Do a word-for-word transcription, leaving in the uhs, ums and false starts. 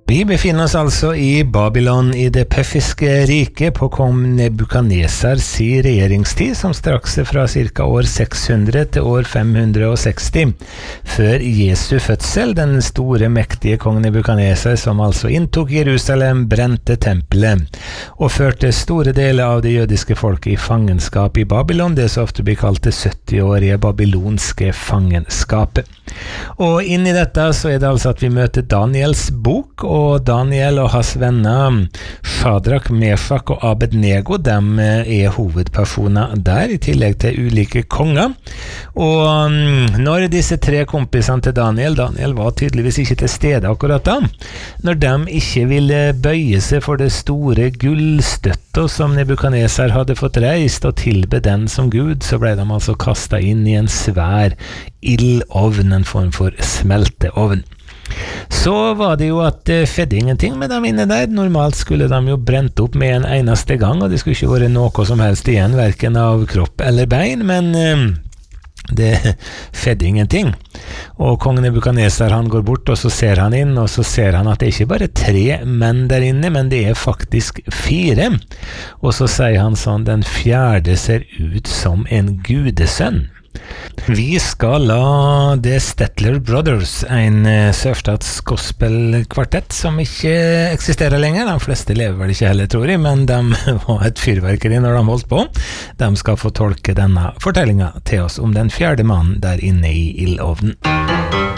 Vi befinner oss altså i Babylon i det persiske riket på kong Nebukadnesars regjeringstid, som straks er fra cirka år seks hundre til år fem hundre og seksti. Før Jesu fødsel, den store mektige kong Nebukadnesar, som altså inntok Jerusalem, brente tempelet, og førte store deler av det jødiske folket i fangenskap i Babylon, det som ofte blir kalt det syttiårige babylonske fangenskapet. Og inn i dette så er det altså at vi møter Daniels bok, og Daniel og hans venner Shadrach, Meshach og Abednego, de er hovedpersoner der, i tillegg til ulike konger. Og når disse tre kompisene til Daniel, Daniel var tydeligvis ikke til stede akkurat da, når de ikke ville bøye seg for det store gullstøttet som Nebukadnesar hadde fått reist og tilbe den som Gud, så ble de altså kastet inn i en svær ildovn, en form for smelteovn. Så var det jo at det skjedde ingenting med dem inne der. Normalt skulle de jo brent opp med en eneste gang, og det skulle ikke være noe som helst igjen, hverken av kropp eller bein, men eh, det skjedde ingenting. Og kong Nebukadnesar, han går bort, og så ser han inn, og så ser han at det ikke bare er tre menn der inne, men det er faktisk fire. Og så sier han sånn, den fjerde ser ut som en gudesønn. Vi skal la The Statler Brothers, en sørstads gospelkvartett som ikke eksisterer lenger, de fleste lever vel ikke heller, tror jeg, men de var et fyrverkeri når de holdt på. De skal få tolke denne fortellingen til oss om den fjerde mannen der inne i ildovnen.